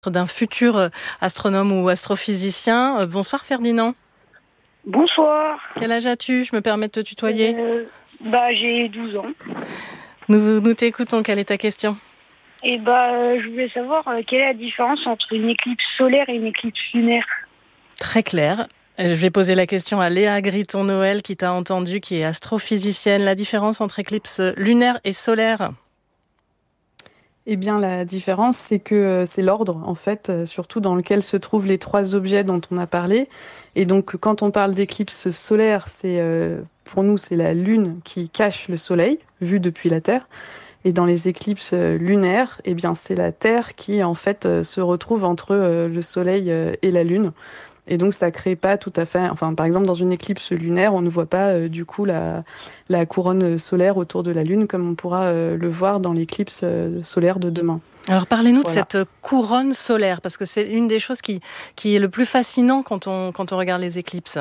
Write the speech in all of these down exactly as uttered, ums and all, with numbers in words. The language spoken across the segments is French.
d'un futur astronome ou astrophysicien. Bonsoir Ferdinand. Bonsoir. Quel âge as-tu? Je me permets de te tutoyer. euh, Bah j'ai douze ans. Nous, nous t'écoutons, quelle est ta question? Et bah euh, je voulais savoir euh, quelle est la différence entre une éclipse solaire et une éclipse lunaire. Très clair. Je vais poser la question à Léa Griton-Noël qui t'a entendu, qui est astrophysicienne. La différence entre éclipse lunaire et solaire? Eh bien, la différence, c'est que euh, c'est l'ordre, en fait, euh, surtout dans lequel se trouvent les trois objets dont on a parlé. Et donc, quand on parle d'éclipse solaire, c'est euh, pour nous, c'est la Lune qui cache le Soleil, vu depuis la Terre. Et dans les éclipses euh, lunaires, eh bien, c'est la Terre qui, en fait, euh, se retrouve entre euh, le Soleil euh, et la Lune. Et donc, ça crée pas tout à fait... Enfin, par exemple, dans une éclipse lunaire, on ne voit pas, euh, du coup, la, la couronne solaire autour de la Lune, comme on pourra euh, le voir dans l'éclipse euh, solaire de demain. Alors, parlez-nous Voilà. de cette couronne solaire, parce que c'est une des choses qui, qui est le plus fascinant quand on, quand on regarde les éclipses.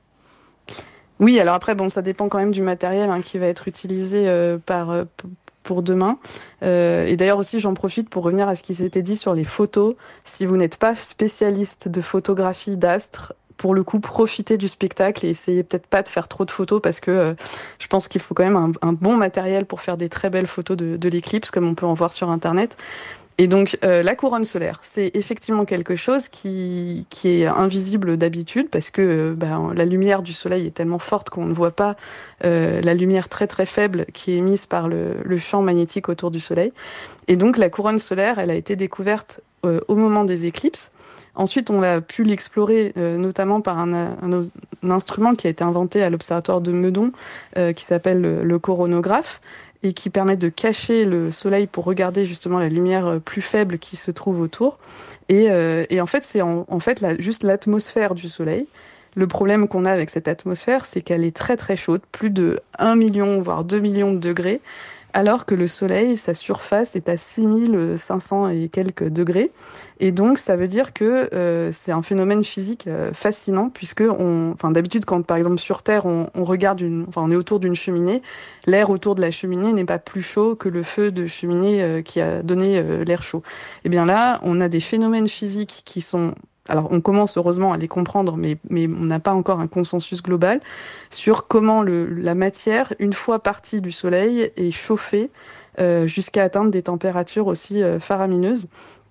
Oui, alors après, bon, ça dépend quand même du matériel hein, qui va être utilisé euh, par... Euh, pour demain. Euh, et d'ailleurs aussi, j'en profite pour revenir à ce qui s'était dit sur les photos. Si vous n'êtes pas spécialiste de photographie d'astres, pour le coup, profitez du spectacle et essayez peut-être pas de faire trop de photos parce que euh, je pense qu'il faut quand même un, un bon matériel pour faire des très belles photos de, de l'éclipse, comme on peut en voir sur Internet. Et donc, euh, la couronne solaire, c'est effectivement quelque chose qui, qui est invisible d'habitude parce que euh, ben, la lumière du soleil est tellement forte qu'on ne voit pas euh, la lumière très très faible qui est émise par le, le champ magnétique autour du soleil. Et donc, la couronne solaire, elle a été découverte euh, au moment des éclipses. Ensuite, on a pu l'explorer euh, notamment par un, un, un instrument qui a été inventé à l'observatoire de Meudon euh, qui s'appelle le, le coronographe, et qui permet de cacher le soleil pour regarder justement la lumière plus faible qui se trouve autour. Et, euh, et en fait, c'est en, en fait la, juste l'atmosphère du soleil. Le problème qu'on a avec cette atmosphère, c'est qu'elle est très très chaude, plus de un million, voire deux millions de degrés, alors que le soleil, sa surface est à six mille cinq cents et quelques degrés. Et donc, ça veut dire que euh, c'est un phénomène physique euh, fascinant, puisque on, enfin, d'habitude, quand par exemple sur Terre, on, on regarde une, enfin, on est autour d'une cheminée, l'air autour de la cheminée n'est pas plus chaud que le feu de cheminée euh, qui a donné euh, l'air chaud. Et bien là, on a des phénomènes physiques qui sont... Alors, on commence heureusement à les comprendre, mais, mais on n'a pas encore un consensus global sur comment le, la matière, une fois partie du soleil, est chauffée euh, jusqu'à atteindre des températures aussi euh, faramineuses.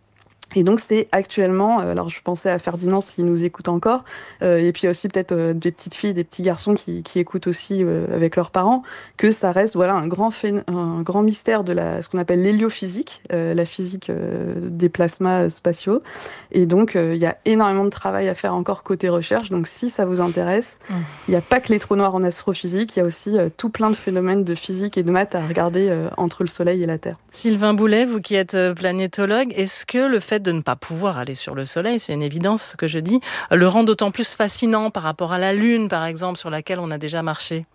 Et donc c'est actuellement, alors je pensais à Ferdinand s'il nous écoute encore, euh, et puis aussi peut-être euh, des petites filles, des petits garçons qui, qui écoutent aussi euh, avec leurs parents, que ça reste voilà un grand phé- un grand mystère de la ce qu'on appelle l'héliophysique, euh, la physique euh, des plasmas spatiaux. Et donc euh, il y a énormément de travail à faire encore côté recherche. Donc si ça vous intéresse, il mmh. n'y a pas que les trous noirs en astrophysique, il y a aussi euh, tout plein de phénomènes de physique et de maths à regarder euh, entre le Soleil et la Terre. Sylvain Boulet, vous qui êtes planétologue, est-ce que le fait de ne pas pouvoir aller sur le Soleil, c'est une évidence ce que je dis, le rend d'autant plus fascinant par rapport à la Lune, par exemple, sur laquelle on a déjà marché?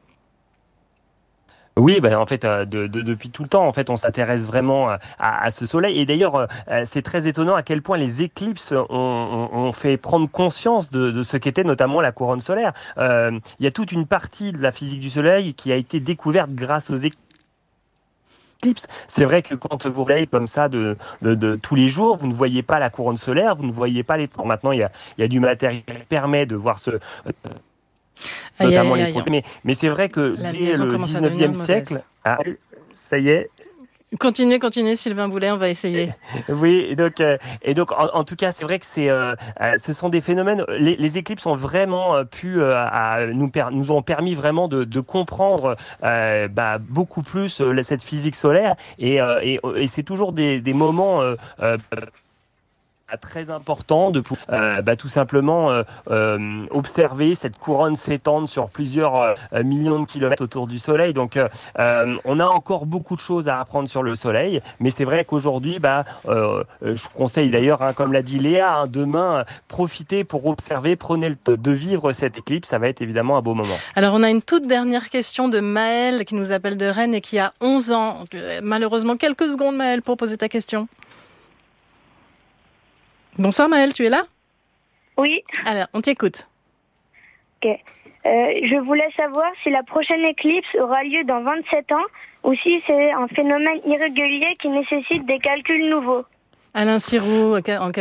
Oui, bah en fait, euh, de, de, depuis tout le temps, en fait, on s'intéresse vraiment à, à ce soleil. Et d'ailleurs, euh, c'est très étonnant à quel point les éclipses ont, ont, ont fait prendre conscience de, de ce qu'était notamment la couronne solaire. Euh, il y a toute une partie de la physique du soleil qui a été découverte grâce aux éclipses. C'est vrai que quand vous regardez comme ça de, de, de tous les jours, vous ne voyez pas la couronne solaire, vous ne voyez pas les... Maintenant, il y a, il y a du matériel qui permet de voir ce... notamment aïe, aïe, les produits. Mais, mais c'est vrai que la dès le dix-neuvième siècle... Ah, ça y est. Continuez, continuez, Sylvain Boulet, on va essayer. Oui, et donc, euh, et donc en, en tout cas, c'est vrai que c'est, euh, euh, ce sont des phénomènes. Les, les éclipses ont vraiment euh, pu, euh, à, nous, per, nous ont permis vraiment de, de comprendre euh, bah, beaucoup plus euh, cette physique solaire. Et, euh, et, et c'est toujours des, des moments euh, euh, très important de euh, bah, tout simplement euh, euh, observer cette couronne s'étendre sur plusieurs euh, millions de kilomètres autour du Soleil. Donc euh, on a encore beaucoup de choses à apprendre sur le Soleil, mais c'est vrai qu'aujourd'hui, bah, euh, je vous conseille d'ailleurs, hein, comme l'a dit Léa, hein, demain, profitez pour observer, prenez le temps de vivre cette éclipse, ça va être évidemment un beau moment. Alors on a une toute dernière question de Maëlle qui nous appelle de Rennes et qui a onze ans. Malheureusement, quelques secondes Maëlle pour poser ta question. Bonsoir Maëlle, tu es là? Oui. Alors, on t'écoute. Ok. Euh, je voulais savoir si la prochaine éclipse aura lieu dans vingt-sept ans ou si c'est un phénomène irrégulier qui nécessite des calculs nouveaux. Alain Sirou, en